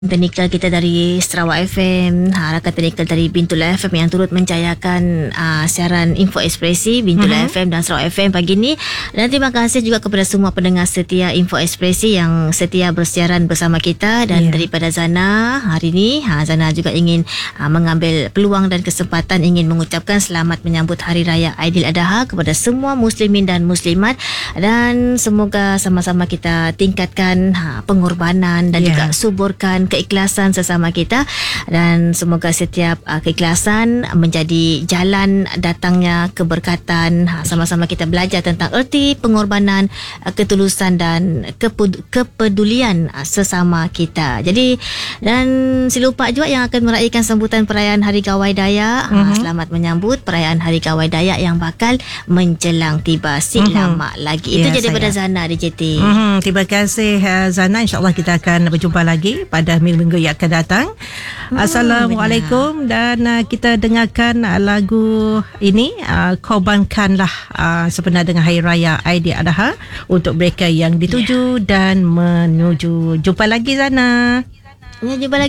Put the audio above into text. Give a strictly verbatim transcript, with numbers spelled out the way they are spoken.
Teknikal kita dari Sarawak F M, ha, rakan teknikal dari Bintula F M yang turut menjayakan uh, siaran Info Ekspresi Bintula uh-huh. F M dan Sarawak F M pagi ini. Dan terima kasih juga kepada semua pendengar setia Info Ekspresi yang setia bersiaran bersama kita. Dan yeah. daripada Zana hari ini, ha, Zana juga ingin uh, mengambil peluang dan kesempatan ingin mengucapkan selamat menyambut Hari Raya Aidiladha kepada semua muslimin dan muslimat, dan semoga sama-sama kita tingkatkan ha, pengorbanan dan yeah. juga suburkan keikhlasan sesama kita, dan semoga setiap uh, keikhlasan menjadi jalan datangnya keberkatan. Ha, sama-sama kita belajar tentang erti pengorbanan, uh, ketulusan dan kepud- kepedulian uh, sesama kita. Jadi, dan silupa juga yang akan meraihkan sambutan perayaan Hari Gawai Dayak. Uh-huh. Ha, selamat menyambut perayaan Hari Gawai Dayak yang bakal menjelang tiba si uh-huh. lama lagi. Itu ya, jadi pada Zana di J T. Uh-huh. Terima kasih uh, Zana. InsyaAllah kita akan berjumpa lagi pada minggu-minggu yang akan datang. Hmm, Assalamualaikum. Benar. Dan uh, kita dengarkan uh, lagu ini, uh, korbankanlah uh, sebenar dengan Hari Raya Aidiladha untuk mereka yang dituju yeah. dan menuju. Jumpa lagi Zana. Ya, jumpa lagi.